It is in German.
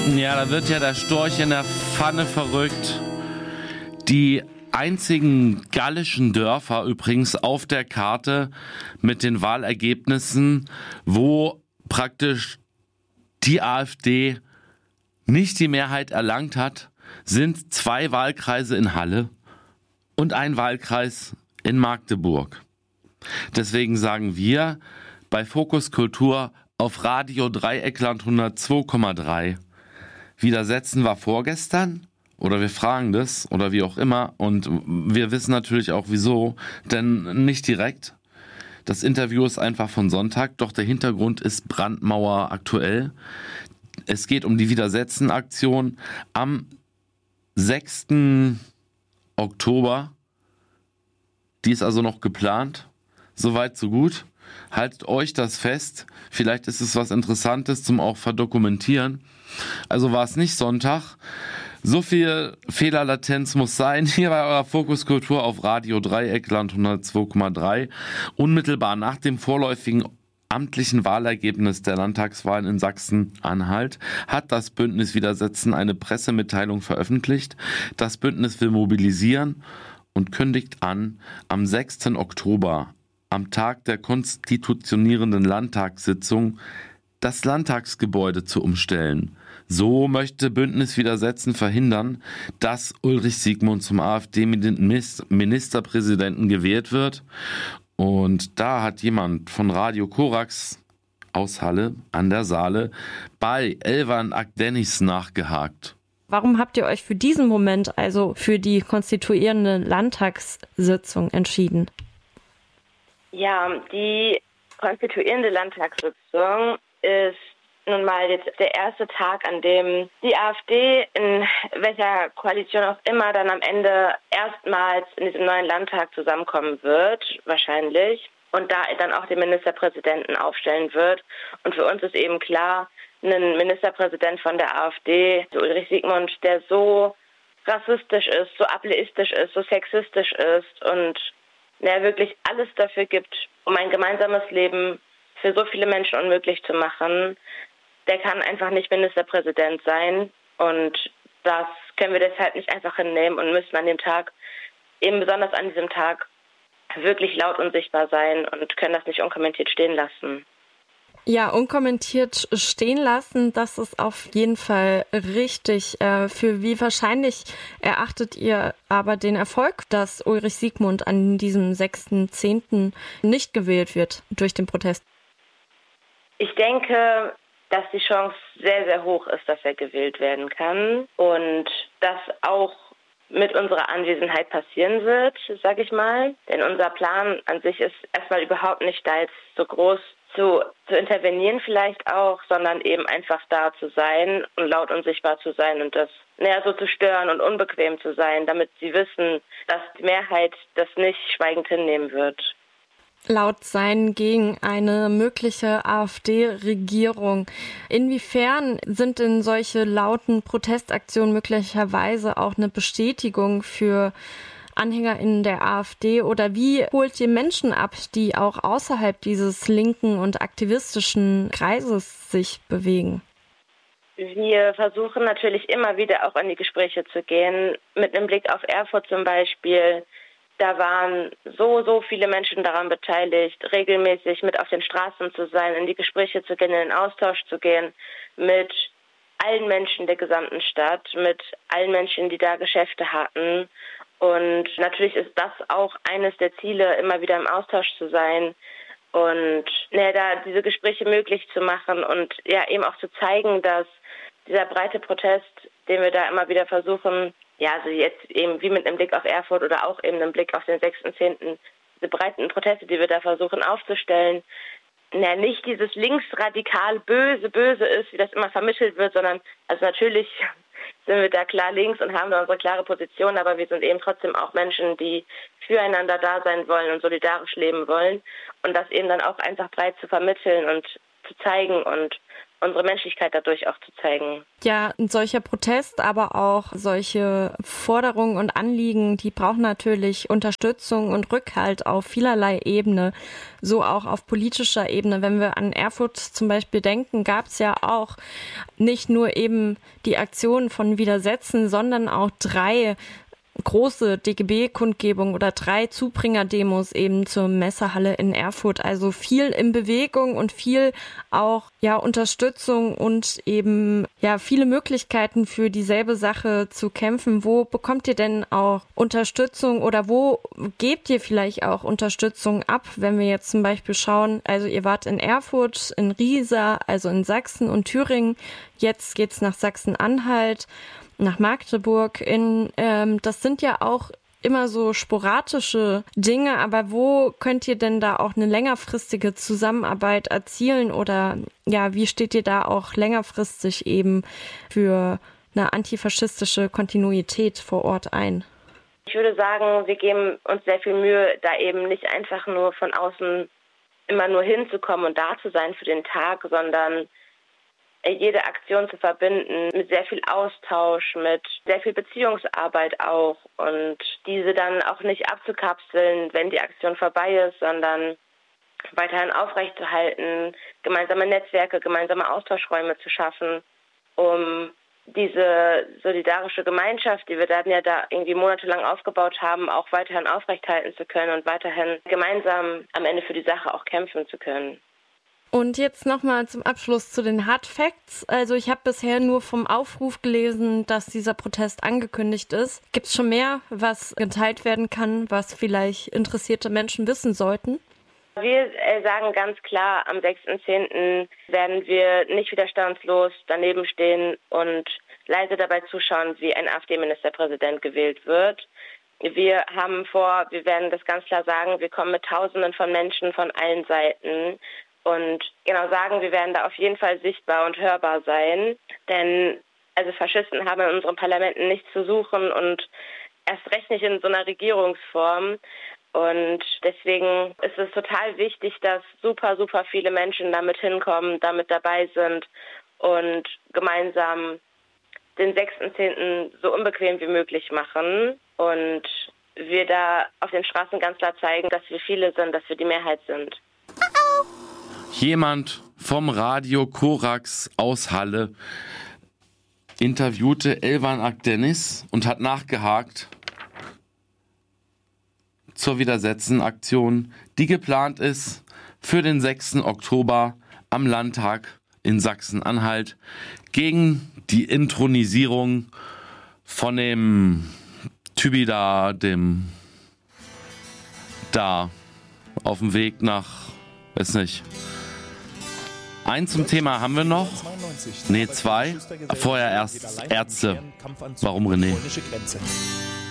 Ja, da wird ja der Storch in der Pfanne verrückt. Die einzigen gallischen Dörfer übrigens auf der Karte mit den Wahlergebnissen, wo praktisch die AfD nicht die Mehrheit erlangt hat, sind 2 Wahlkreise in Halle und ein Wahlkreis in Magdeburg. Deswegen sagen wir bei Fokus Kultur auf Radio Dreieckland 102,3, widersetzen war vorgestern oder wir fragen das oder wie auch immer und wir wissen natürlich auch wieso, denn nicht direkt. Das Interview ist einfach von Sonntag, doch der Hintergrund ist Brandmauer aktuell. Es geht um die Widersetzen-Aktion am 6. Oktober. Die ist also noch geplant. Soweit, so gut. Haltet euch das fest. Vielleicht ist es was Interessantes zum auch verdokumentieren. Also war es nicht Sonntag. So viel Fehlerlatenz muss sein. Hier bei eurer Fokuskultur auf Radio Dreieckland 102,3. Unmittelbar nach dem vorläufigen amtlichen Wahlergebnis der Landtagswahlen in Sachsen-Anhalt hat das Bündnis Widersetzen eine Pressemitteilung veröffentlicht. Das Bündnis will mobilisieren und kündigt an, am 6. Oktober, am Tag der konstitutionierenden Landtagssitzung, das Landtagsgebäude zu umstellen. So möchte Bündnis Widersetzen verhindern, dass Ulrich Siegmund zum AfD-Ministerpräsidenten gewählt wird. Und da hat jemand von Radio Korax aus Halle an der Saale bei Elvan Akdenis nachgehakt. Warum habt ihr euch für diesen Moment, also für die konstituierende Landtagssitzung, entschieden? Ja, die konstituierende Landtagssitzung ist nun mal jetzt der erste Tag, an dem die AfD, in welcher Koalition auch immer, dann am Ende erstmals in diesem neuen Landtag zusammenkommen wird, wahrscheinlich, und da dann auch den Ministerpräsidenten aufstellen wird. Und für uns ist eben klar, ein Ministerpräsident von der AfD, Ulrich Siegmund, der so rassistisch ist, so ableistisch ist, so sexistisch ist und der wirklich alles dafür gibt, um ein gemeinsames Leben für so viele Menschen unmöglich zu machen, der kann einfach nicht Ministerpräsident sein. Und das können wir deshalb nicht einfach hinnehmen und müssen an dem Tag, eben besonders an diesem Tag, wirklich laut und sichtbar sein und können das nicht unkommentiert stehen lassen. Ja, unkommentiert stehen lassen, das ist auf jeden Fall richtig. Für wie wahrscheinlich erachtet ihr aber den Erfolg, dass Ulrich Siegmund an diesem 6.10. nicht gewählt wird durch den Protest? Ich denke, dass die Chance sehr, sehr hoch ist, dass er gewählt werden kann und das auch mit unserer Anwesenheit passieren wird, sage ich mal. Denn unser Plan an sich ist erstmal überhaupt nicht da jetzt so groß zu intervenieren vielleicht auch, sondern eben einfach da zu sein und laut und sichtbar zu sein und das so zu stören und unbequem zu sein, damit sie wissen, dass die Mehrheit das nicht schweigend hinnehmen wird. Laut sein gegen eine mögliche AfD-Regierung. Inwiefern sind denn solche lauten Protestaktionen möglicherweise auch eine Bestätigung für AnhängerInnen der AfD oder wie holt ihr Menschen ab, die auch außerhalb dieses linken und aktivistischen Kreises sich bewegen? Wir versuchen natürlich immer wieder auch in die Gespräche zu gehen, mit einem Blick auf Erfurt zum Beispiel. Da waren so viele Menschen daran beteiligt, regelmäßig mit auf den Straßen zu sein, in die Gespräche zu gehen, in den Austausch zu gehen mit allen Menschen der gesamten Stadt, mit allen Menschen, die da Geschäfte hatten. Und natürlich ist das auch eines der Ziele, immer wieder im Austausch zu sein und da diese Gespräche möglich zu machen und eben auch zu zeigen, dass dieser breite Protest, den wir da immer wieder versuchen, also jetzt eben wie mit einem Blick auf Erfurt oder auch eben einem Blick auf den 6.10., diese breiten Proteste, die wir da versuchen aufzustellen, nicht dieses linksradikal böse ist, wie das immer vermittelt wird, sondern also natürlich sind wir da klar links und haben da unsere klare Position, aber wir sind eben trotzdem auch Menschen, die füreinander da sein wollen und solidarisch leben wollen und das eben dann auch einfach breit zu vermitteln und zu zeigen und unsere Menschlichkeit dadurch auch zu zeigen. Ja, ein solcher Protest, aber auch solche Forderungen und Anliegen, die brauchen natürlich Unterstützung und Rückhalt auf vielerlei Ebene, so auch auf politischer Ebene. Wenn wir an Erfurt zum Beispiel denken, gab es ja auch nicht nur eben die Aktion von Widersetzen, sondern auch 3 große DGB-Kundgebungen oder 3 Zubringer-Demos eben zur Messehalle in Erfurt. Also viel in Bewegung und viel auch Unterstützung und eben viele Möglichkeiten für dieselbe Sache zu kämpfen. Wo bekommt ihr denn auch Unterstützung oder wo gebt ihr vielleicht auch Unterstützung ab, wenn wir jetzt zum Beispiel schauen, also ihr wart in Erfurt, in Riesa, also in Sachsen und Thüringen, jetzt geht's nach Sachsen-Anhalt, nach Magdeburg. Das sind ja auch immer so sporadische Dinge, aber wo könnt ihr denn da auch eine längerfristige Zusammenarbeit erzielen oder wie steht ihr da auch längerfristig eben für eine antifaschistische Kontinuität vor Ort ein? Ich würde sagen, wir geben uns sehr viel Mühe, da eben nicht einfach nur von außen immer nur hinzukommen und da zu sein für den Tag, sondern jede Aktion zu verbinden mit sehr viel Austausch, mit sehr viel Beziehungsarbeit auch und diese dann auch nicht abzukapseln, wenn die Aktion vorbei ist, sondern weiterhin aufrechtzuerhalten, gemeinsame Netzwerke, gemeinsame Austauschräume zu schaffen, um diese solidarische Gemeinschaft, die wir dann ja da irgendwie monatelang aufgebaut haben, auch weiterhin aufrechthalten zu können und weiterhin gemeinsam am Ende für die Sache auch kämpfen zu können. Und jetzt nochmal zum Abschluss zu den Hard Facts. Also ich habe bisher nur vom Aufruf gelesen, dass dieser Protest angekündigt ist. Gibt es schon mehr, was geteilt werden kann, was vielleicht interessierte Menschen wissen sollten? Wir sagen ganz klar, am 6.10. werden wir nicht widerstandslos daneben stehen und leise dabei zuschauen, wie ein AfD-Ministerpräsident gewählt wird. Wir werden das ganz klar sagen, wir kommen mit Tausenden von Menschen von allen Seiten und sagen, wir werden da auf jeden Fall sichtbar und hörbar sein, denn Faschisten haben in unseren Parlamenten nichts zu suchen und erst recht nicht in so einer Regierungsform. Und deswegen ist es total wichtig, dass super, super viele Menschen damit hinkommen, damit dabei sind und gemeinsam den 6.10. so unbequem wie möglich machen und wir da auf den Straßen ganz klar zeigen, dass wir viele sind, dass wir die Mehrheit sind. Jemand vom Radio Korax aus Halle interviewte Elvan Akdeniz und hat nachgehakt zur Widersetzen-Aktion, die geplant ist für den 6. Oktober am Landtag in Sachsen-Anhalt gegen die Inthronisierung von dem Typi da auf dem Weg nach, weiß nicht. Eins zum Thema haben wir noch. Nee, 2. Vorher erst Ärzte. Warum René?